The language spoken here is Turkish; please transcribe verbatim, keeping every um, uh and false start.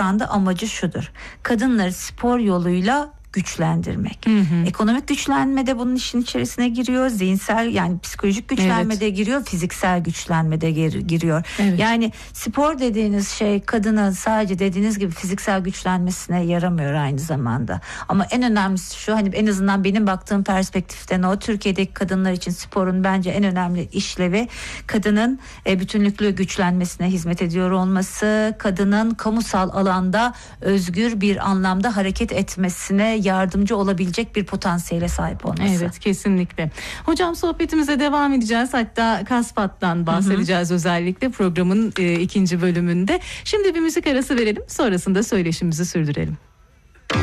anda amacı şudur: kadınları spor yoluyla güçlendirmek. Hı hı. Ekonomik güçlenme de bunun işin içerisine giriyor. Zihinsel, yani psikolojik güçlenme Evet. de giriyor. Fiziksel güçlenme de gir- giriyor. Evet. Yani spor dediğiniz şey kadının sadece dediğiniz gibi fiziksel güçlenmesine yaramıyor aynı zamanda. Ama en önemlisi şu, hani en azından benim baktığım perspektiften o, Türkiye'deki kadınlar için sporun bence en önemli işlevi kadının e, bütünlüklü güçlenmesine hizmet ediyor olması, kadının kamusal alanda özgür bir anlamda hareket etmesine yardımcı olabilecek bir potansiyele sahip olması. Evet, kesinlikle. Hocam, sohbetimize devam edeceğiz. Hatta Kaspat'tan bahsedeceğiz, hı hı. özellikle programın e, ikinci bölümünde. Şimdi bir müzik arası verelim. Sonrasında söyleşimizi sürdürelim.